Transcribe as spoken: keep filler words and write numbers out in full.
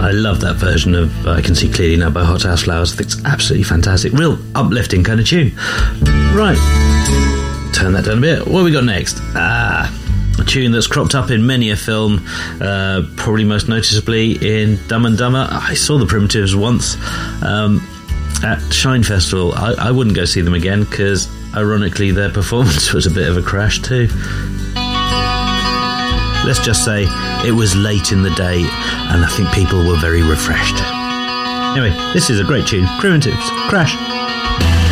I love that version of uh, I Can See Clearly Now by Hot House Flowers. I think it's absolutely fantastic. Real uplifting kind of tune. Right. Turn that down a bit. What have we got next? Ah, a tune that's cropped up in many a film, uh, probably most noticeably in Dumb and Dumber. I saw the Primitives once um, at Shine Festival. I, I wouldn't go see them again because, ironically, their performance was a bit of a crash too. Let's just say it was late in the day and I think people were very refreshed. Anyway, this is a great tune. Primitives, Crash.